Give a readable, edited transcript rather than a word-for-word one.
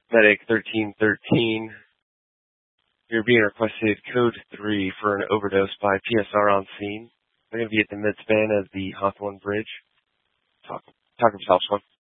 Medic 1313. You're being requested code 3 for an overdose by PSR on scene. They're going to be at the midspan of the Hawthorne Bridge. Talk yourself, son.